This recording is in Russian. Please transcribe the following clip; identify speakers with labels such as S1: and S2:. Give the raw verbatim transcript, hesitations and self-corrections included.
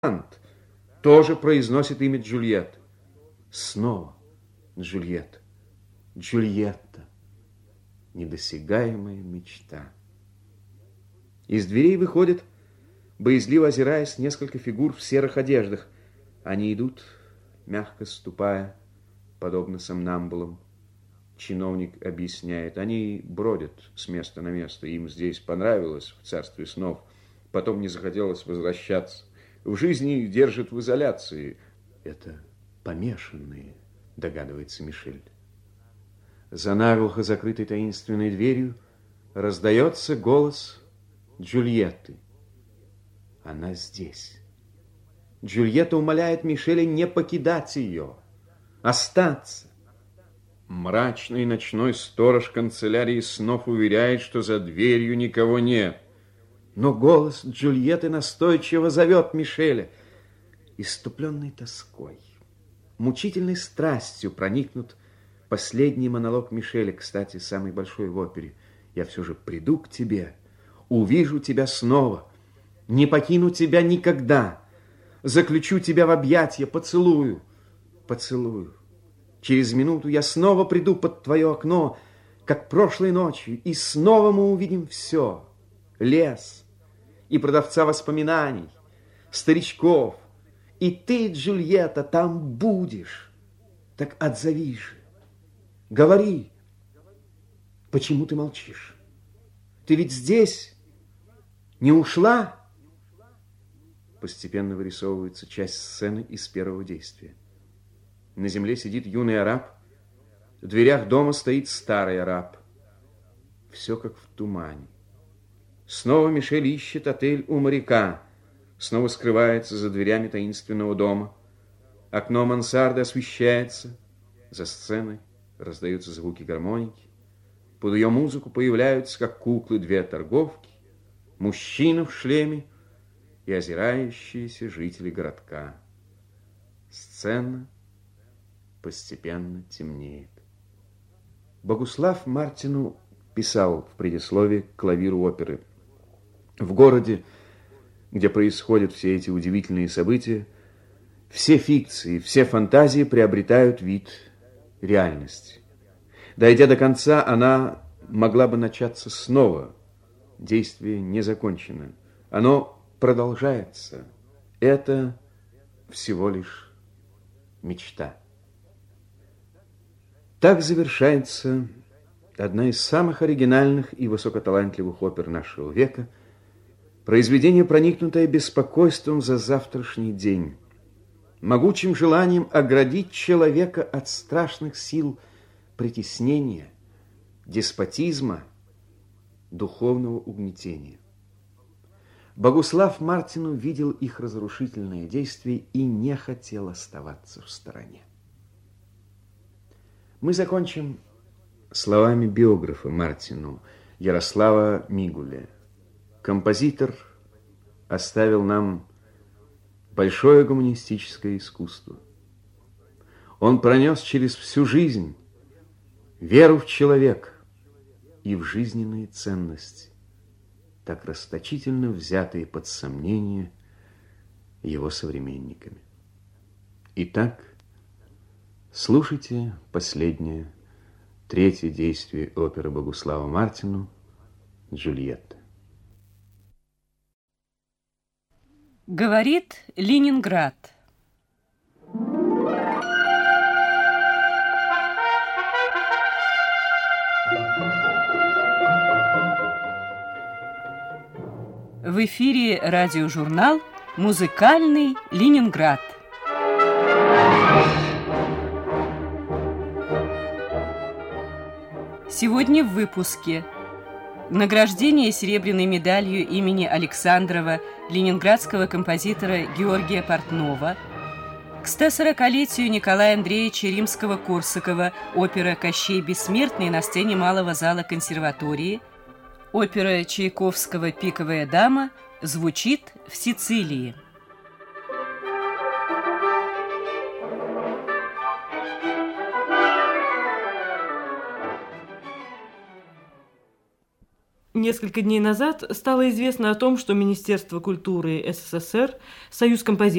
S1: тоже произносит имя Джульетты. Снова Джульетта. Джульетта. Недосягаемая мечта. Из дверей выходят, боязливо озираясь, несколько фигур в серых одеждах. Они идут, мягко ступая, подобно сомнамбулам. Чиновник объясняет. Они бродят с места на место. Им здесь понравилось, в царстве снов. Потом не захотелось возвращаться. В жизни их держат в изоляции. Это помешанные, догадывается Мишель. За наглухо закрытой таинственной дверью раздается голос Джульетты. Она здесь. Джульетта умоляет Мишеля не покидать ее, остаться. Мрачный ночной сторож канцелярии снов уверяет, что за дверью никого нет. Но голос Джульетты настойчиво зовет Мишеля. Иступленной тоской, мучительной страстью проникнут последний монолог Мишеля, кстати, самый большой в опере. Я все же приду к тебе, увижу тебя снова, не покину тебя никогда, заключу тебя в объятия, поцелую, поцелую. Через минуту я снова приду под твое окно, как прошлой ночью, и снова мы увидим все. Лес и продавца воспоминаний, старичков. И ты, Джульетта, там будешь. Так отзовись же. Говори. Почему ты молчишь? Ты ведь здесь не ушла? Постепенно вырисовывается часть сцены из первого действия. На земле сидит юный араб. В дверях дома стоит старый араб. Все как в тумане. Снова Мишель ищет отель у моряка. Снова скрывается за дверями таинственного дома. Окно мансарды освещается. За сценой раздаются звуки гармоники. Под ее музыку появляются, как куклы, две торговки, мужчина в шлеме и озирающиеся жители городка. Сцена постепенно темнеет. Богуслав Мартину писал в предисловии к клавиру оперы: в городе, где происходят все эти удивительные события, все фикции, все фантазии приобретают вид реальности. Дойдя до конца, она могла бы начаться снова. Действие не закончено. Оно продолжается. Это всего лишь мечта. Так завершается одна из самых оригинальных и высокоталантливых опер нашего века, произведение, проникнутое беспокойством за завтрашний день, могучим желанием оградить человека от страшных сил притеснения, деспотизма, духовного угнетения. Богуслав Мартину видел их разрушительное действие и не хотел оставаться в стороне. Мы закончим словами биографа Мартину, Ярослава Мигуля. Композитор оставил нам большое гуманистическое искусство. Он пронес через всю жизнь веру в человека и в жизненные ценности, так расточительно взятые под сомнение его современниками. Итак, слушайте последнее, третье действие оперы Богуслава Мартину «Джульетта».
S2: Говорит Ленинград. В эфире радиожурнал «Музыкальный Ленинград». Сегодня в выпуске: награждение серебряной медалью имени Александрова ленинградского композитора Георгия Портнова, к стосорокалетию Николая Андреевича Римского-Корсакова опера «Кощей Бессмертный» на сцене Малого зала консерватории, опера Чайковского «Пиковая дама» звучит в Сицилии.
S3: Несколько дней назад стало известно о том, что Министерство культуры СССР, Союз композиторов